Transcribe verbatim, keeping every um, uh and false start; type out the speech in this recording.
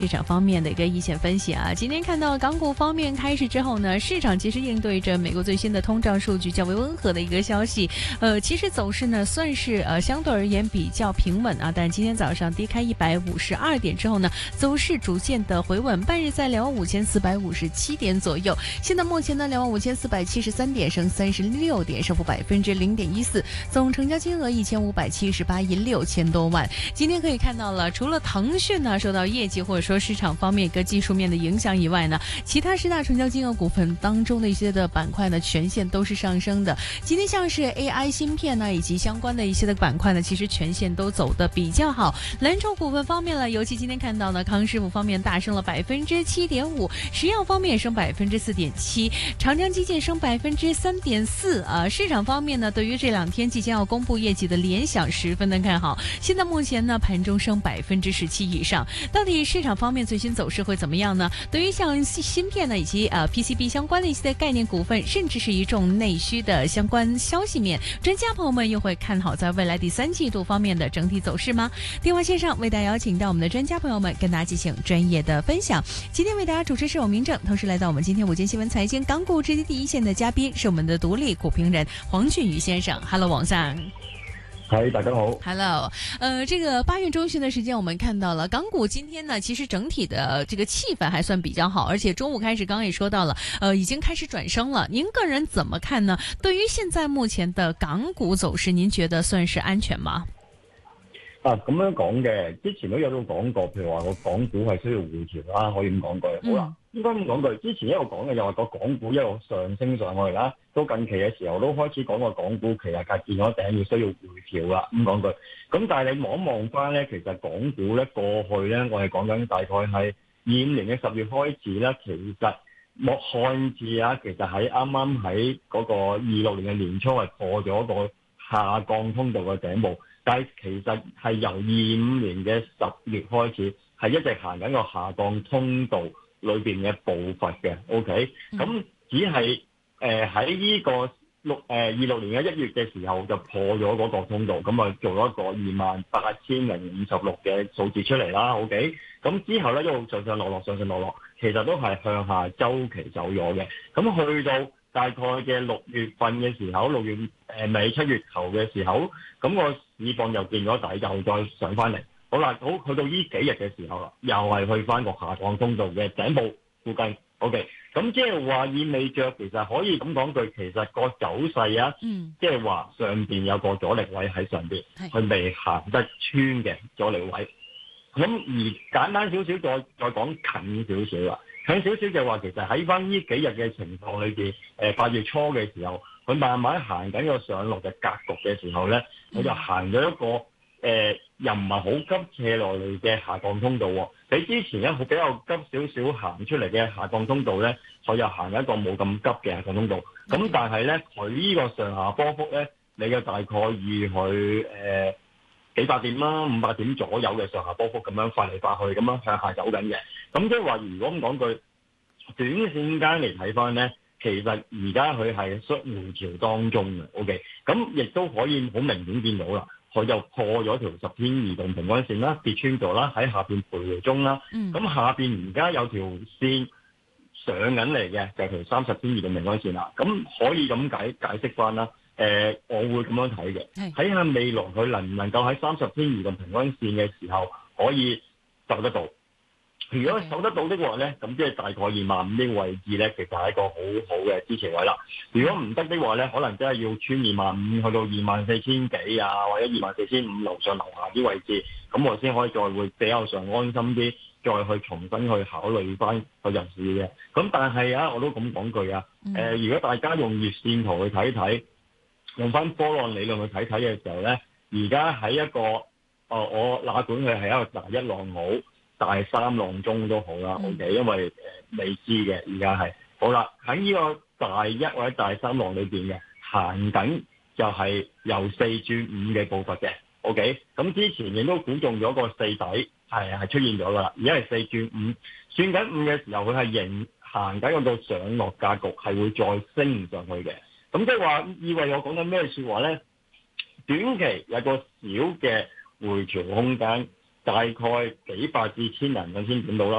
市场方面的一个意见分析啊，今天看到港股方面开市之后呢，市场其实应对着美国最新的通胀数据较为温和的一个消息，呃，其实走势呢算是呃相对而言比较平稳啊，但今天早上低开一百五十二点之后呢，走势逐渐的回稳，半日在两万五千四百五十七点左右，现在目前呢两万五千四百七十三点，升三十六点，升幅百分之零点一四，总成交金额一千五百七十八亿六千多万。今天可以看到了，除了腾讯呢受到业绩或者说说市场方面一个技术面的影响以外呢，其他十大成交金额股份当中的一些的板块呢，全线都是上升的。今天像是 A I 芯片呢，以及相关的一些的板块呢，其实全线都走得比较好。蓝筹股份方面呢，尤其今天看到呢，康师傅方面大升了百分之七点五，石药方面也升百分之四点七，长江基建升百分之三点四啊。市场方面呢，对于这两天即将要公布业绩的联想十分的看好，现在目前呢盘中升百分之十七以上。到底市场方面最新走势会怎么样呢？对于像芯片呢以及呃 P C B 相关的一些概念股份，甚至是一众内需的相关消息面，专家朋友们又会看好在未来第三季度方面的整体走势吗？电话线上为大家邀请到我们的专家朋友们跟大家进行专业的分享。今天为大家主持是我明正，同时来到我们今天午间新闻财经港股直击第一线的嘉宾是我们的独立股评人黄俊宇先生。Hello， 王上。 嗨，大家好。 Hello， 呃，这个八月中旬的时间，我们看到了港股今天呢，其实整体的这个气氛还算比较好，而且中午开始，刚刚也说到了，呃，已经開始轉升了。您個人怎麼看呢？對於現在目前的港股走勢，您覺得算是安全嗎？ 啊，咁樣講嘅，之前都有都講過，譬如話個港股係需要回調啦，可以咁講句。好啦，應該咁講句，之前一路講嘅就話個港股一路上升上去啦，到近期嘅時候都開始講個港股其實係見咗頂，要需要回調啦，咁講句。咁但係你望一望翻咧，其實港股咧過去咧，我係講緊大概係二五年嘅十月開始咧，其實莫看似啊，其實喺啱啱喺嗰個二六年嘅年初係破咗個下降通道嘅頂部。但係其實係由二五年嘅十月開始，係一直行緊個下降通道裏邊嘅步伐嘅 ，OK？ 咁只係誒喺呢個六誒二六年嘅一月嘅時候就破咗嗰個通道，咁啊做咗一個二萬八千零五十六嘅數字出嚟啦 ，OK？ 咁之後咧一路上上落落上上落落，其實都係向下周期走咗嘅，咁去到大概嘅六月份嘅時候，六月誒尾七月頭嘅時候，咁個市況又見咗底，又再上翻嚟。好啦，好去到呢幾日嘅時候啦，又係去翻個下降通道嘅頂部附近。OK， 咁即係話意味着其實可以咁講句，其實個走勢啊，嗯、即係話上邊有個阻力位喺上邊，佢未行得穿嘅阻力位。咁而簡單少少，再再講近少少啦。近少少就話其實喺翻呢幾日嘅情況裏邊，誒八月初嘅時候，佢慢慢行緊個上落嘅格局嘅時候咧，佢就行咗一個誒、呃、又唔係好急斜落嚟嘅下降通道喎。比之前咧比較急少少行出嚟嘅下降通道咧，佢又行一個冇咁急嘅下降通道。咁但係咧，佢呢個上下波幅咧，你嘅大概預佢誒幾百點啦，五百點左右嘅上下波幅咁樣發嚟發去，咁樣向下走緊嘅。咁即係話，如果咁講句，短線間嚟睇翻咧，其實而家佢係縮回調當中嘅。OK， 咁亦都可以好明顯見到啦，佢就破咗條十天移動平均線啦，跌穿咗啦，喺下邊徘徊中啦。咁、嗯、下邊而家有條線上緊嚟嘅，就係條三十天移動平均線啦。咁可以咁解解釋翻啦。誒、呃，我會咁樣睇嘅，睇下未來佢能唔能夠喺三十天移動平均線嘅時候可以守得到。如果守得到的話咧，咁即係大概二萬五呢個位置咧，其實係一個好好嘅支持位啦。如果唔得的話咧，可能真係要穿二萬五去到二萬四千幾啊，或者二萬四千五樓上樓下啲位置，咁我先可以再會比較上安心啲，再去重新去考慮翻去入市嘅。咁但係啊，我都咁講句啊，誒、呃，如果大家用月線圖去睇睇，用翻波浪理論去睇睇嘅時候咧，而家喺一個，哦、呃，我哪管佢係一個大一浪好，大三浪中都好啦、嗯、，OK， 因為誒、呃、未知嘅，而家係好啦，喺呢個大一或者大三浪裏邊嘅行緊就係由四轉五嘅步伐嘅 ，OK， 咁之前亦都估中咗個四底，係係出現咗噶啦，而家係四轉五，算緊五嘅時候佢係仍行緊嗰個上落格局，係會再升上去嘅。咁即係話，意味我講緊咩説話咧？短期有個小嘅回調空間， 大概幾百至千人咁先點到啦。